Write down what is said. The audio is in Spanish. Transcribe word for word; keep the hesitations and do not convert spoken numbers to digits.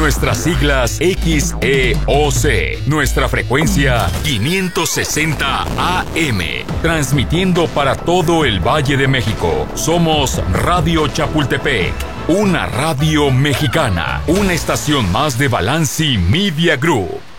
Nuestras siglas X E O C. Nuestra frecuencia quinientos sesenta A M. Transmitiendo para todo el Valle de México. Somos Radio Chapultepec. Una radio mexicana. Una estación más de Balanci Media Group.